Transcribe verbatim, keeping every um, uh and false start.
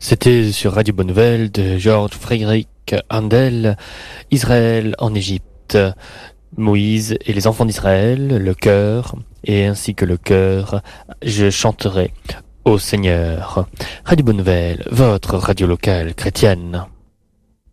C'était sur Radio Bonne Nouvelle de George Frédéric Handel, Israël en Égypte, Moïse et les enfants d'Israël, le chœur, et ainsi que le chœur, je chanterai au Seigneur. Radio Bonne Nouvelle, votre radio locale chrétienne.